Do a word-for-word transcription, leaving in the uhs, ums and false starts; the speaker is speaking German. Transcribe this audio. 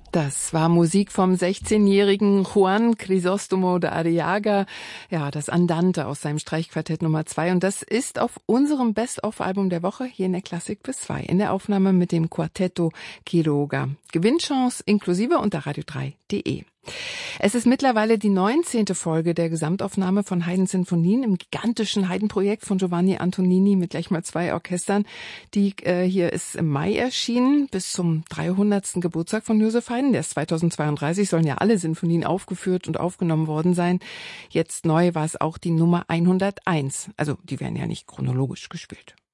Das war Musik vom sechzehnjährigen Juan Crisóstomo de Arriaga, ja, das Andante aus seinem Streichquartett Nummer zwei. Und das ist auf unserem Best-of-Album der Woche hier in der Klassik bis zwei, in der Aufnahme mit dem Quartetto Quiroga. Gewinnchance inklusive unter radio drei punkt de. Es ist mittlerweile die neunzehnte Folge der Gesamtaufnahme von Haydns Sinfonien im gigantischen Haydn-Projekt von Giovanni Antonini mit gleich mal zwei Orchestern. Die äh, hier ist im Mai erschienen, bis zum dreihundertsten Geburtstag von Joseph Haydn. Der ist zweitausendzweiunddreißig, sollen ja alle Sinfonien aufgeführt und aufgenommen worden sein. Jetzt neu war es auch die Nummer hunderteins. Also die werden ja nicht chronologisch gespielt.